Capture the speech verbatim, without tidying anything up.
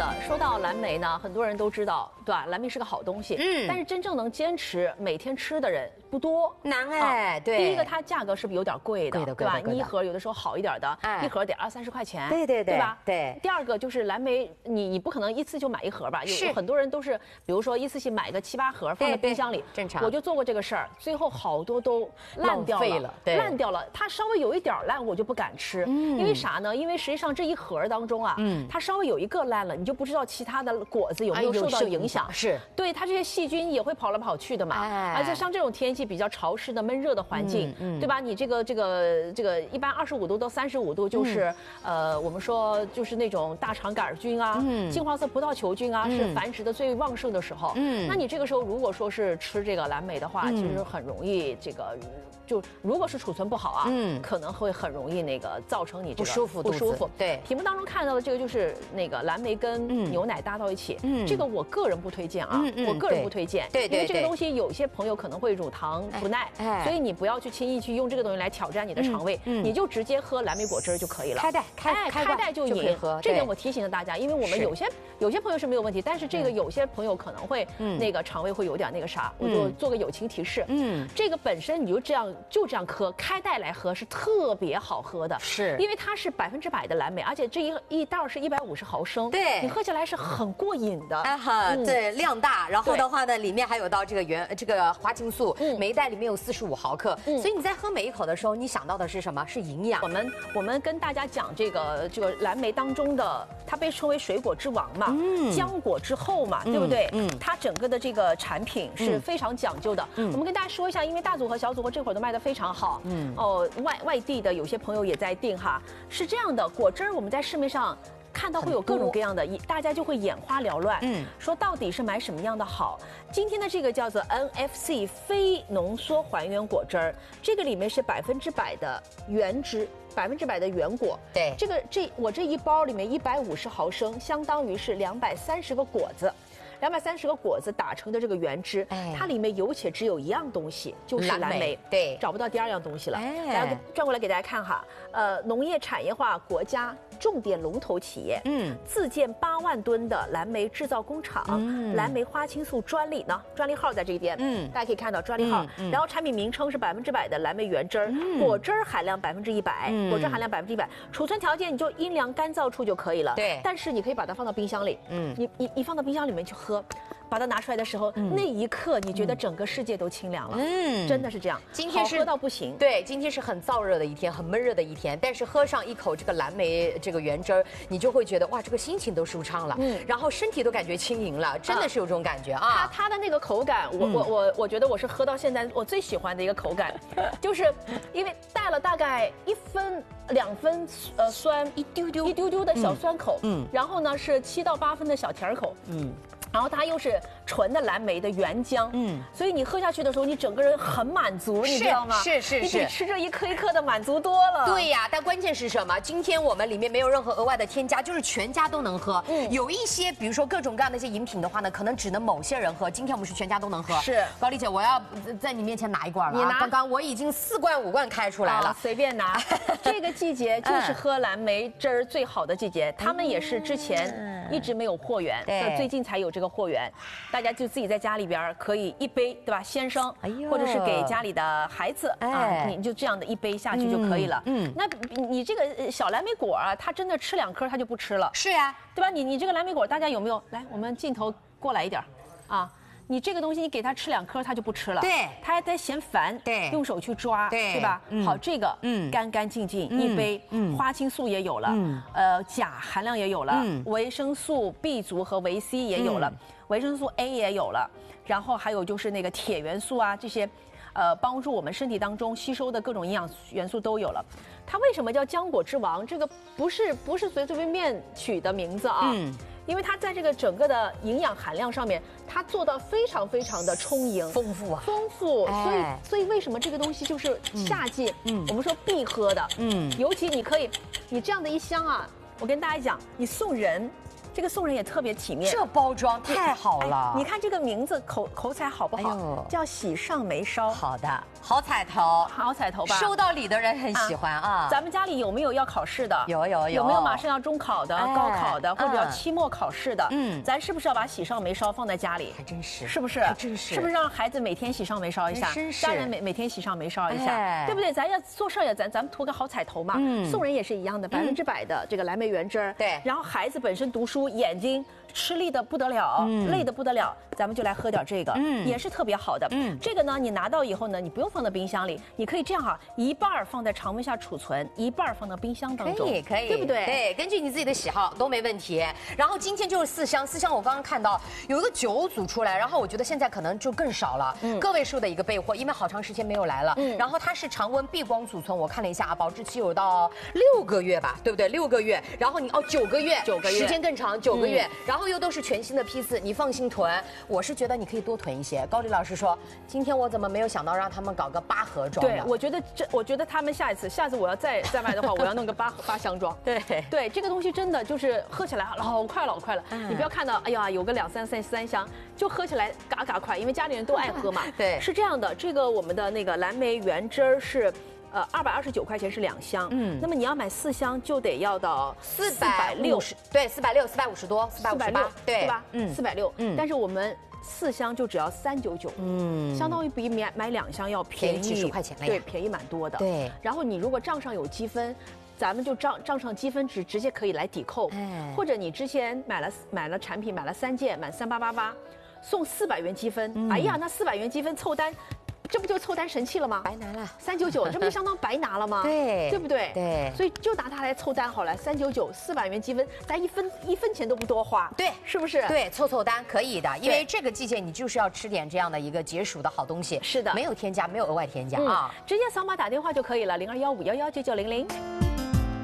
的，说到蓝莓呢，很多人都知道，对吧？蓝莓是个好东西，嗯，但是真正能坚持每天吃的人不多， 难哎。对， 第一个它价格是不是有点贵的， 贵的对吧？你一盒有的时候好一点的，一盒得二三十块钱， 对对对， 对吧？ 对。 第二个就是蓝莓，你你不可能一次就买一盒吧？有很多人都是，比如说一次性买个七八盒放在冰箱里， 正常。 我就做过这个事儿，最后好多都烂掉了，烂掉了。它稍微有一点烂，我就不敢吃，因为啥呢？因为实际上这一盒当中啊，嗯，它稍微有一个烂了，你就不知道其他的果子有没有受到影响。 是， 对它这些细菌也会跑来跑去的嘛。而且像这种天气比较潮湿的闷热的环境，对吧？你这个这个这个一般二十五度到三十五度就是呃我们说就是那种大肠杆菌啊、金黄色葡萄球菌啊是繁殖的最旺盛的时候。嗯，那你这个时候如果说是吃这个蓝莓的话，其实很容易这个。就如果是储存不好啊，嗯，可能会很容易那个造成你这个不舒服， 不舒服。 对， 屏幕当中看到的这个就是那个蓝莓跟牛奶搭到一起，嗯，这个我个人不推荐啊，我个人不推荐， 对对， 因为这个东西有些朋友可能会乳糖不耐，所以你不要去轻易去用这个东西来挑战你的肠胃，你就直接喝蓝莓果汁就可以了。 开袋，开开袋就饮，这点我提醒了大家，因为我们有些有些朋友是没有问题，但是这个有些朋友可能会那个肠胃会有点那个啥，我就做个友情提示，嗯，这个本身你就这样就这样喝。开袋来喝是特别好喝的， 是因为它是百分之百的蓝莓，而且这一一袋是一百五十毫升， 对， 你喝起来是很过瘾的。 啊哈，对，量大，然后的话呢，里面还有到这个原这个花青素，每一袋里面有四十五毫克，所以你在喝每一口的时候，你想到的是什么？是营养。 我们我们跟大家讲这个这个蓝莓当中的，它被称为水果之王嘛，浆果之后嘛，对不对？嗯，它整个的这个产品是非常讲究的。我们跟大家说一下，因为大组合、小组合这会儿都卖得非常好。嗯哦，外外地的有些朋友也在订哈，是这样的，果汁儿我们在市面上看到会有各种各样的，大家就会眼花缭乱，嗯，说到底是买什么样的好？今天的这个叫做 N F C 非浓缩还原果汁儿，这个里面是百分之百的原汁。百分之百的原果， 对， 这个这我这一包里面一百五十毫升，相当于是两百三十个果子。两百三十个果子打成的这个原汁，哎、它里面有且只有一样东西，就是蓝莓，蓝莓对， 找不到第二样东西了。哎，来转过来给大家看哈，呃，农业产业化国家重点龙头企业，嗯，自建八万吨的蓝莓制造工厂，嗯、蓝莓花青素专利呢，专利号在这边，嗯，大家可以看到专利号，嗯嗯、然后产品名称是百分之百的蓝莓原汁儿，嗯、果汁儿含量百分之一百，果汁含量百分之一百，储存条件你就阴凉干燥处就可以了， 对， 但是你可以把它放到冰箱里，嗯，你你你放到冰箱里面去喝。把它拿出来的时候，嗯、那一刻你觉得整个世界都清凉了，嗯，真的是这样。 今天是好喝到不行， 对，今天是很燥热的一天，很闷热的一天，但是喝上一口这个蓝莓这个原汁儿，你就会觉得哇，这个心情都舒畅了，嗯，然后身体都感觉轻盈了，真的是有这种感觉啊。 它它的那个口感，我、嗯、我我我觉得我是喝到现在我最喜欢的一个口感，就是因为带了大概一分两分呃酸，一丢丢一丢丢的小酸口，嗯，然后呢是七到八分的小甜口，嗯。然后它又是纯的蓝莓的原浆，嗯，所以你喝下去的时候，你整个人很满足，你知道吗？ 是是是， 你比吃这一颗一颗的满足多了。 对呀，但关键是什么？今天我们里面没有任何额外的添加，就是全家都能喝。嗯，有一些比如说各种各样的一些饮品的话呢，可能只能某些人喝。今天我们是全家都能喝。 是， 高丽姐，我要在你面前拿一罐了。 你拿， 刚刚我已经四罐五罐开出来了， 随便拿。这个季节就是喝蓝莓汁儿最好的季节，他们也是之前一直没有货源，对，最近才有这个货源。大家就自己在家里边可以一杯，对吧？先生，哎、或者是给家里的孩子、哎、啊，你就这样的一杯下去就可以了。嗯，嗯那你这个小蓝莓果啊，它真的吃两颗它就不吃了。 是呀， 对吧？你你这个蓝莓果，大家有没有？来，我们镜头过来一点，啊。你这个东西，你给它吃两颗，它就不吃了。 对， 它还得嫌烦。 对， 用手去抓， 对， 对吧？嗯、好，这个嗯干干净净、嗯、一杯，嗯，花青素也有了，嗯，呃，钾含量也有了，嗯，维生素 B 族和维 C 也有了，嗯、维生素 A 也有了，然后还有就是那个铁元素啊这些，呃，帮助我们身体当中吸收的各种营养元素都有了。它为什么叫浆果之王？这个不是不是随随便便取的名字啊。嗯。因为它在这个整个的营养含量上面，它做到非常非常的充盈、 丰富啊， 丰富。哎、所以，所以为什么这个东西就是夏季，嗯，我们说必喝的，嗯，尤其你可以，你这样的一箱啊，我跟大家讲，你送人， 这个送人也特别体面。 这包装太好了， 你看这个名字口口彩好不好？叫喜上眉梢。 好的，好彩头， 好彩头吧？ 收到礼的人很喜欢啊。 咱们家里有没有要考试的？ 有有有。 有没有马上要中考的、高考的，或者要期末考试的？嗯，咱是不是要把喜上眉梢放在家里？ 还真是， 是不是？ 还真是， 是不是让孩子每天喜上眉梢一下？家人每每天喜上眉梢一下，对不对？咱要做事也咱咱们图个好彩头嘛。送人也是一样的，百分之百的这个蓝莓原汁儿。 对。 然后孩子本身读书眼睛吃力的不得了，累的不得了，咱们就来喝点这个，也是特别好的。嗯，这个呢，你拿到以后呢，你不用放到冰箱里，你可以这样哈，一半放在常温下储存，一半放到冰箱当中， 可以可以， 对不对？ 对，根据你自己的喜好都没问题。然后今天就是四香，四香我刚刚看到有一个九组出来，然后我觉得现在可能就更少了，嗯，个位数的一个备货，因为好长时间没有来了。嗯，然后它是常温避光储存，我看了一下啊，保质期有到六个月吧，对不对？六个月，然后你哦九个月， 九个月， 时间更长，九个月，然后又都是全新的批次，你放心囤。我是觉得你可以多囤一些。高丽老师说，今天我怎么没有想到让他们搞个八盒装？ 对，我觉得这，我觉得他们下一次，下次我要再再卖的话，我要弄个八八箱装。 对对，这个东西真的就是喝起来老快老快了。嗯、你不要看到，哎呀，有个两三三三箱，就喝起来嘎嘎快，因为家里人都爱喝嘛。 对， 是这样的，这个我们的那个蓝莓原汁儿是。呃，二百二十九块钱是两箱，嗯，那么你要买四箱就得要到四百六十，对，四百六，四百五十多，四百五十八， 对吧？嗯，四百六，嗯，但是我们四箱就只要三九九，嗯，相当于比买买两箱要便宜几十块钱了呀， 对，便宜蛮多的， 对。 然后你如果账上有积分，咱们就账账上积分值直接可以来抵扣，哎，或者你之前买了买了产品买了三件，满三八八八，送四百元积分，嗯、哎呀，那四百元积分凑单。这不就凑单神器了吗？ 白拿了三九九，这不就相当白拿了吗？ 对， 对不对？ 对， 所以就拿它来凑单好了，三九九四百元积分，咱一分一分钱都不多花， 对， 是不是？ 对，凑凑单可以的，因为这个季节你就是要吃点这样的一个解暑的好东西。 是的， 没有添加，没有额外添加啊， 直接扫码打电话就可以了，零二幺五幺幺九九零零。